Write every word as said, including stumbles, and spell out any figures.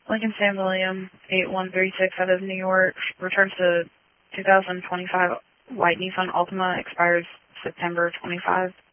Lincoln Sam William, eight one three six out of New York, returns to two thousand twenty-five white Nissan Altima, expires September twenty-five.